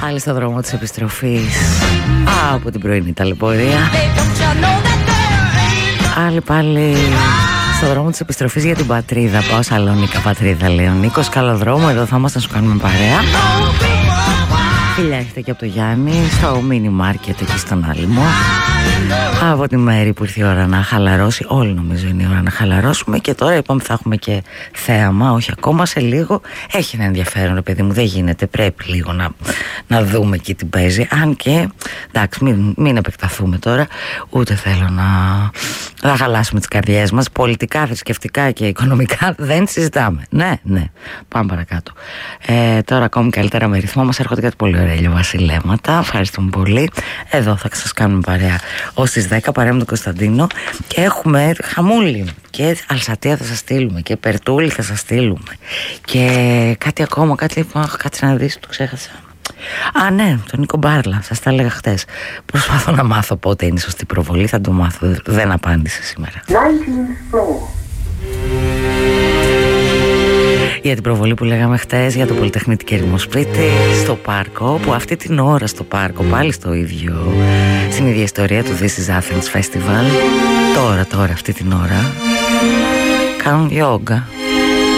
Άλλοι στο δρόμο της επιστροφής από την πρωινή ταλαιπωρία. Άλλοι πάλι στο δρόμο της επιστροφής για την πατρίδα. Πάω Σαλονίκα πατρίδα, λέει ο Νίκος. Καλό δρόμο, εδώ θα είμαστε να σου κάνουμε παρέα. Φιλιά έχετε και από το Γιάννη στο μίνι μάρκετ εκεί στον Άλυμο. Από τη μέρη που ήρθε η ώρα να χαλαρώσει. Όλοι νομίζω είναι η ώρα να χαλαρώσουμε. Και τώρα είπαμε θα έχουμε και θέαμα. Όχι ακόμα, σε λίγο. Έχει ένα ενδιαφέρον, ρε παιδί μου, δεν γίνεται. Πρέπει λίγο να δούμε εκεί τι παίζει. Αν και εντάξει, μην επεκταθούμε τώρα. Ούτε θέλω να χαλάσουμε τις καρδιές μας. Πολιτικά, θρησκευτικά και οικονομικά δεν συζητάμε. Ναι, πάμε παρακάτω. Τώρα ακόμη καλύτερα με ρυθμό μας έρχονται κάτι πολύ ωραία ηλιοβασιλέματα. Ευχαριστούμε πολύ. Εδώ θα σας κάνουμε παρέα ως τις 10 παρέα με τον Κωνσταντίνο. Και έχουμε χαμούλη. Και αλσατία θα σας στείλουμε. Και περτούλι θα σας στείλουμε. Και κάτι ακόμα, κάτσε να δεις, το ξέχασα. Α, ναι, τον Νίκο Μπάρλα, σας τα έλεγα χτες. Προσπαθώ να μάθω πότε είναι η σωστή προβολή. Θα το μάθω, δεν απάντησε σήμερα. Για την προβολή που λέγαμε χτες για το Πολυτεχνητικό Ερημοσπίτι στο πάρκο, που αυτή την ώρα στο πάρκο, πάλι στην ίδια ιστορία του This is Athens Festival, τώρα αυτή την ώρα κάνουν γιόγκα.